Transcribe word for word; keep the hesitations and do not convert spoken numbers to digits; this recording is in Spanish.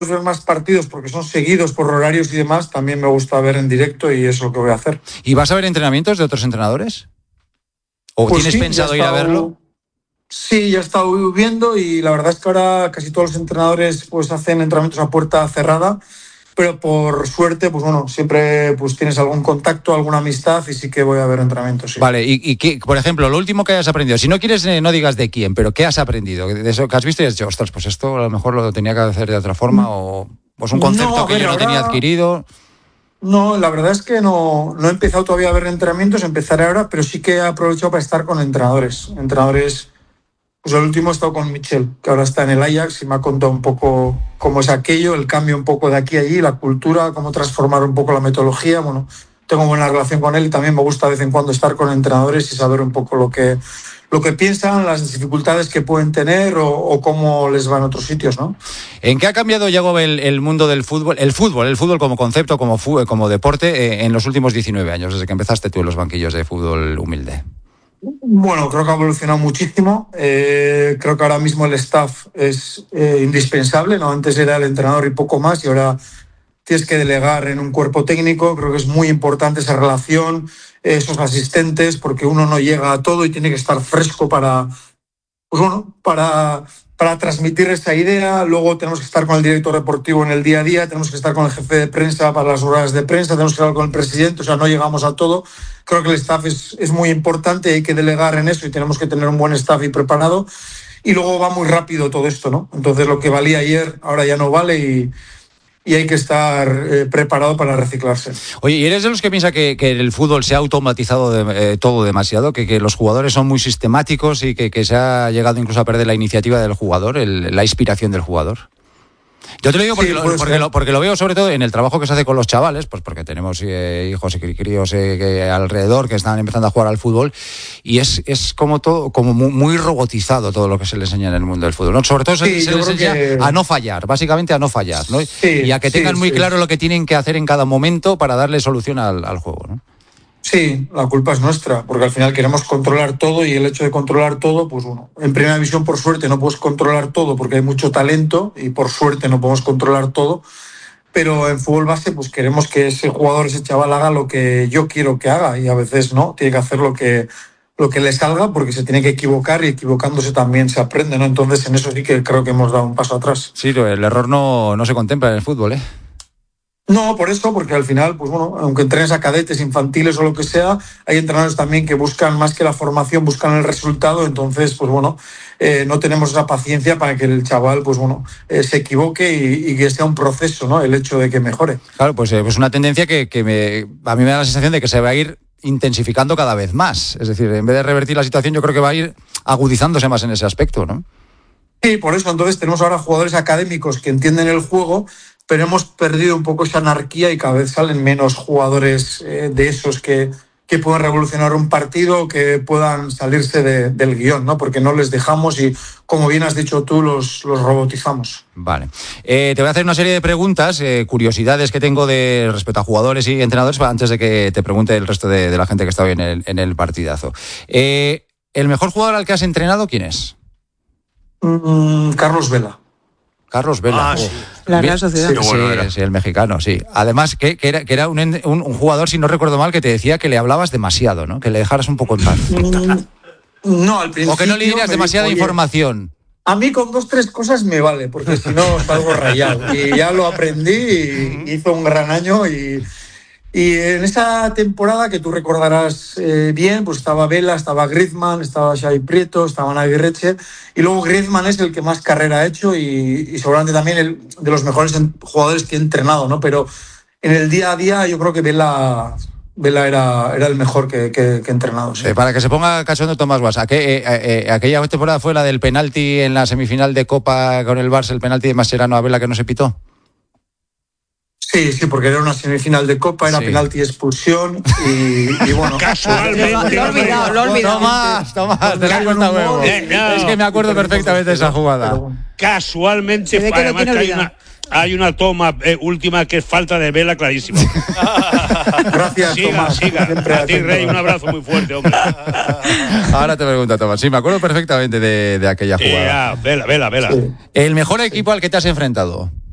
ver más partidos porque son seguidos por horarios y demás, también me gusta ver en directo y es lo que voy a hacer. ¿Y vas a ver entrenamientos de otros entrenadores? ¿O pues tienes sí, pensado ir a verlo? Sí, ya he estado viendo y la verdad es que ahora casi todos los entrenadores pues hacen entrenamientos a puerta cerrada, pero por suerte, pues bueno, siempre pues tienes algún contacto, alguna amistad y sí que voy a ver entrenamientos. Sí. Vale, y, y qué, por ejemplo, lo último que hayas aprendido, si no quieres eh, no digas de quién, pero ¿qué has aprendido? De eso que has visto y has dicho, ostras, pues esto a lo mejor lo tenía que hacer de otra forma o pues un concepto no, ver, que yo no ahora... tenía adquirido. No, la verdad es que no, no he empezado todavía a ver entrenamientos, empezaré ahora, pero sí que he aprovechado para estar con entrenadores. Entrenadores, pues el último he estado con Michel, que ahora está en el Ajax y me ha contado un poco cómo es aquello, el cambio un poco de aquí a allí, la cultura, cómo transformar un poco la metodología. Bueno, tengo buena relación con él y también me gusta de vez en cuando estar con entrenadores y saber un poco lo que, lo que piensan, las dificultades que pueden tener o, o cómo les va en otros sitios, ¿no? ¿En qué ha cambiado, Yago, el, el mundo del fútbol, el fútbol, el fútbol como concepto, como, como deporte, eh, en los últimos diecinueve años, desde que empezaste tú en los banquillos de fútbol humilde? Bueno, creo que ha evolucionado muchísimo. Eh, creo que ahora mismo el staff es eh, indispensable, ¿no? Antes era el entrenador y poco más, y ahora tienes que delegar en un cuerpo técnico. Creo que es muy importante esa relación, esos asistentes, porque uno no llega a todo y tiene que estar fresco para, pues bueno, para, para transmitir esa idea. Luego tenemos que estar con el director deportivo en el día a día, tenemos que estar con el jefe de prensa para las horas de prensa, tenemos que hablar con el presidente, o sea, no llegamos a todo. Creo que el staff es, es muy importante, hay que delegar en eso y tenemos que tener un buen staff y preparado. Y luego va muy rápido todo esto, ¿no? Entonces lo que valía ayer ahora ya no vale y, y hay que estar eh, preparado para reciclarse. Oye, ¿y eres de los que piensa que, que el fútbol se ha automatizado de, eh, todo demasiado? Que, que los jugadores son muy sistemáticos y que, que se ha llegado incluso a perder la iniciativa del jugador, el, la inspiración del jugador. Yo te lo digo porque, sí, lo, porque, lo, porque lo veo sobre todo en el trabajo que se hace con los chavales, pues porque tenemos eh, hijos y críos eh, que alrededor que están empezando a jugar al fútbol y es, es como todo como muy, muy robotizado todo lo que se les enseña en el mundo del fútbol, ¿no? Sobre todo se, sí, se les enseña que... a no fallar, básicamente a no fallar, ¿no? Sí, y a que tengan sí, muy sí. claro lo que tienen que hacer en cada momento para darle solución al, al juego, ¿no? Sí, la culpa es nuestra, porque al final queremos controlar todo y el hecho de controlar todo, pues bueno, en primera división por suerte no puedes controlar todo porque hay mucho talento y por suerte no podemos controlar todo, pero en fútbol base pues queremos que ese jugador, ese chaval haga lo que yo quiero que haga y a veces no, tiene que hacer lo que, lo que le salga porque se tiene que equivocar y equivocándose también se aprende, ¿no? Entonces en eso sí que creo que hemos dado un paso atrás. Sí, el error no, no se contempla en el fútbol, ¿eh? No, por eso, porque al final, pues bueno, aunque entrenes a cadetes, infantiles o lo que sea, hay entrenadores también que buscan más que la formación, buscan el resultado, entonces, pues bueno, eh, no tenemos esa paciencia para que el chaval, pues bueno, eh, se equivoque y, y que sea un proceso, ¿no? El hecho de que mejore. Claro, pues es eh, pues una tendencia que, que me, a mí me da la sensación de que se va a ir intensificando cada vez más, es decir, en vez de revertir la situación, yo creo que va a ir agudizándose más en ese aspecto, ¿no? Sí, por eso, entonces tenemos ahora jugadores académicos que entienden el juego, pero hemos perdido un poco esa anarquía y cada vez salen menos jugadores eh, de esos que, que puedan revolucionar un partido, que puedan salirse de, del guión, ¿no? Porque no les dejamos y, como bien has dicho tú, los, los robotizamos. Vale. Eh, te voy a hacer una serie de preguntas, eh, curiosidades que tengo de respecto a jugadores y entrenadores, antes de que te pregunte el resto de, de la gente que está hoy en el, en el partidazo. Eh, ¿El mejor jugador al que has entrenado quién es? Mm, Carlos Vela. Carlos Vela. Ah, sí. La Real Sociedad. Sí, Qué bueno sí, era. sí, el mexicano, sí. Además, que, que era, que era un, un, un jugador, si no recuerdo mal, que te decía que le hablabas demasiado, ¿no? Que le dejaras un poco en paz. No, al principio... O que no le dieras demasiada oye, información. A mí con dos, tres cosas me vale, porque si no salgo rayado. Y ya lo aprendí y hizo un gran año y... Y en esa temporada que tú recordarás eh, bien, pues estaba Vela, estaba Griezmann, estaba Xavi Prieto, estaba Aguirreche, y luego Griezmann es el que más carrera ha hecho y, y seguramente también el de los mejores jugadores que he entrenado, ¿no? Pero en el día a día yo creo que Vela, Vela era, era el mejor que, que, que he entrenado. Sí. Eh, para que se ponga cachondo Tomás Guas, ¿aqu- eh, eh, aquella temporada fue la del penalti en la semifinal de Copa con el Barça, el penalti de Mascherano a Vela que no se pitó? Sí, sí, porque era una semifinal de Copa, era sí. penalti y expulsión y, y bueno... Casualmente. Lo he olvidado, lo he olvidado. Tomás, Tomás, te la has contado huevo. Eh, no. Es que me acuerdo perfectamente de esa jugada. Casualmente, que además que hay una, hay una toma eh, última que es falta de Vela clarísima. Gracias, siga, Tomás. Siga, a ti, Rey, un abrazo muy fuerte, hombre. Ahora te pregunto, Tomás. Sí, me acuerdo perfectamente de, de aquella jugada. Yeah, Vela, Vela, Vela. Sí. ¿El mejor equipo al que te has enfrentado?